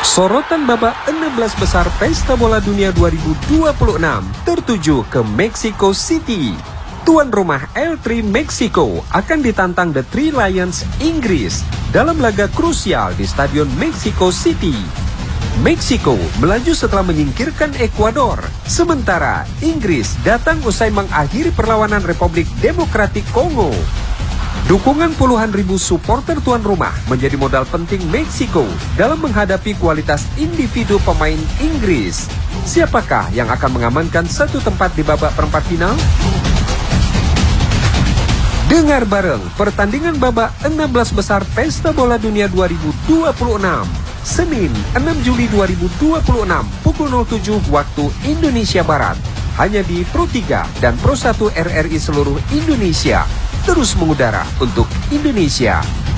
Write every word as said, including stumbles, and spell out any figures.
Sorotan babak enam belas besar Pesta Bola Dunia dua ribu dua puluh enam tertuju ke Mexico City. Tuan rumah L tiga Meksiko akan ditantang The Three Lions Inggris dalam laga krusial di Stadion Mexico City. Meksiko melaju setelah menyingkirkan Ekuador, sementara Inggris datang usai mengakhiri perlawanan Republik Demokratik Kongo. Dukungan puluhan ribu supporter tuan rumah menjadi modal penting Meksiko dalam menghadapi kualitas individu pemain Inggris. Siapakah yang akan mengamankan satu tempat di babak perempat final? Dengar bareng pertandingan babak enam belas besar Pesta Bola Dunia dua ribu dua puluh enam. Senin enam Juli dua ribu dua puluh enam pukul nol tujuh waktu Indonesia Barat. Hanya di Pro tiga dan Pro satu R R I seluruh Indonesia. Terus mengudara untuk Indonesia.